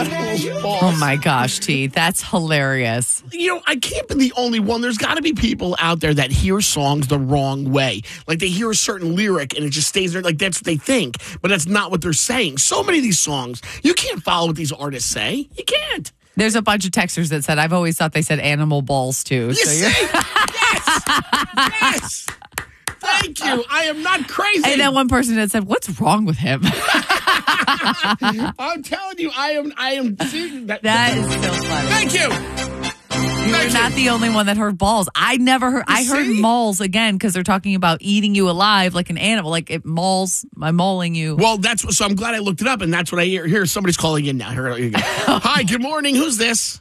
Animals balls. Oh my gosh, T, that's hilarious. I can't be the only one. There's got to be people out there that hear songs the wrong way. Like they hear a certain lyric and it just stays there. Like that's what they think, but that's not what they're saying. So many of these songs, you can't follow what these artists say. You can't. There's a bunch of texters that said, I've always thought they said animal balls too. You see? Yes. Thank you. I am not crazy. And then one person had said, what's wrong with him? I'm telling you, I am seeing that. That is so funny. Thank you. You're not the only one that heard balls. I never heard. I heard mauls again because they're talking about eating you alive like an animal. Like it mauls. I'm mauling you. Well, so I'm glad I looked it up, and that's what I hear. Here, somebody's calling in now. Here you go. Hi, good morning. Who's this?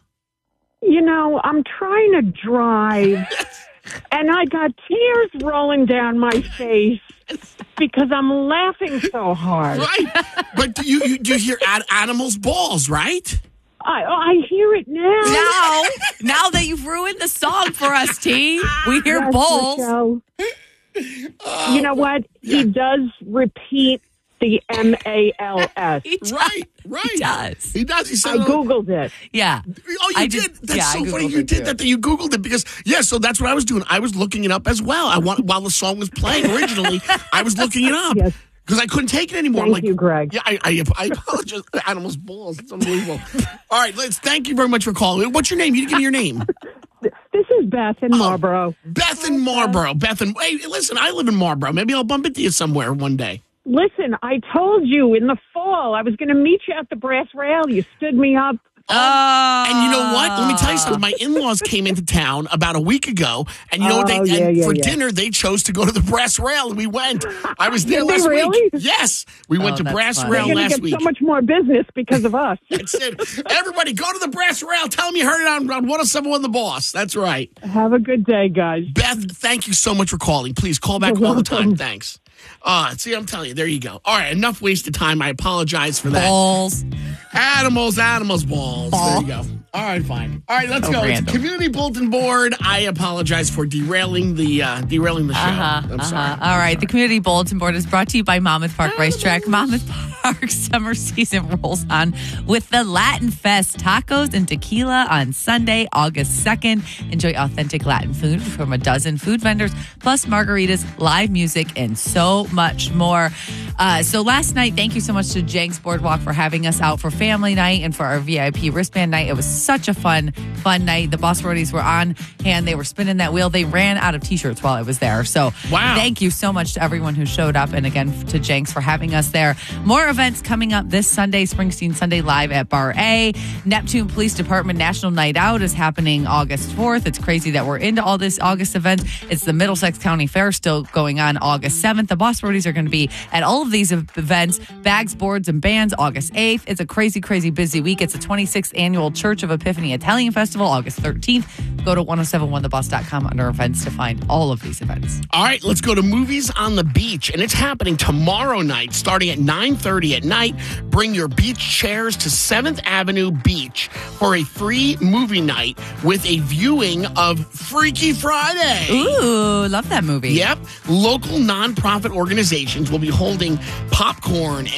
I'm trying to drive, and I got tears rolling down my face because I'm laughing so hard. Right, but do you hear animals' balls, right? I hear it now. Now that you've ruined the song for us, T, we hear Yes, balls. Michelle. You know what? Yeah. He does repeat the MALS. Right. He does. He said, I Googled it. Yeah. Oh, you did? That's so funny. You did that. You Googled it because, so that's what I was doing. I was looking it up as well. While the song was playing originally, I was looking it up. Yes. Because I couldn't take it anymore. Thank you, Greg. Yeah, I apologize. Animals' balls. It's unbelievable. All right, thank you very much for calling. What's your name? You didn't give me your name. This is Beth in Marlboro. Beth in Marlboro. Hey, listen, I live in Marlboro. Maybe I'll bump into you somewhere one day. Listen, I told you in the fall I was going to meet you at the Brass Rail. You stood me up. And you know what? Let me tell you something. My in-laws came into town about a week ago, and you know what? For dinner, they chose to go to the Brass Rail, and we went. I was there last week. Yes, we went to Brass Rail last week. Get so much more business because of us. That's it. Everybody, go to the Brass Rail. Tell them you heard it on 107.1 The Boss. That's right. Have a good day, guys. Beth, thank you so much for calling. Please call back all the time. Thanks. See, I'm telling you, there you go. All right, enough wasted time. I apologize for that. Balls. Animals, balls. There you go. All right, fine. All right, let's go. Random. It's Community Bulletin Board. I apologize for derailing the show. I'm sorry. All right, the Community Bulletin Board is brought to you by Monmouth Park Racetrack. Monmouth Park summer season rolls on with the Latin Fest tacos and tequila on Sunday, August 2nd. Enjoy authentic Latin food from a dozen food vendors, plus margaritas, live music, and so much more. So last night, thank you so much to Jenks Boardwalk for having us out for family night and for our VIP wristband night. It was such a fun night. The Boss Roadies were on hand. They were spinning that wheel. They ran out of T-shirts while I was there. So Thank you so much to everyone who showed up. And again, to Jenks for having us there. More events coming up this Sunday, Springsteen Sunday Live at Bar A. Neptune Police Department National Night Out is happening August 4th. It's crazy that we're into all this August events. It's the Middlesex County Fair still going on August 7th. The Boss Roadies are going to be at all of these events, Bags, Boards, and Bands, August 8th. It's a crazy, crazy busy week. It's the 26th Annual Church of Epiphany Italian Festival, August 13th. Go to 1071theboss.com under events to find all of these events. All right, let's go to Movies on the Beach, and it's happening tomorrow night, starting at 9:30 at night. Bring your beach chairs to 7th Avenue Beach for a free movie night with a viewing of Freaky Friday. Ooh, love that movie. Yep. Local nonprofit organizations will be holding popcorn